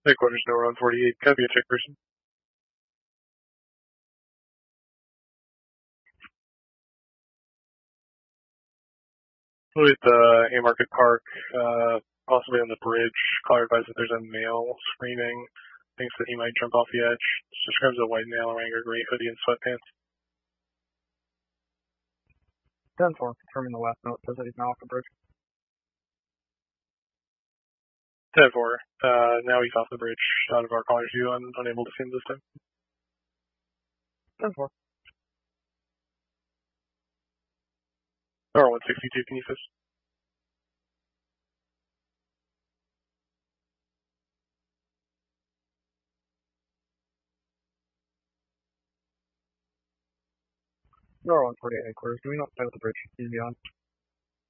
Headquarters Nova 148, copy a check person. With Haymarket Park, possibly on the bridge, caller advised that there's a male screaming, thinks that he might jump off the edge. Describes a white male wearing a gray hoodie and sweatpants. 10-4, confirming the last note says that he's now off the bridge. 10-4, now he's off the bridge, out of our caller's view, and unable to see him this time. 10-4. Nova 162, Kinesis. Nova 148 headquarters, do we know what side of the bridge he's beyond?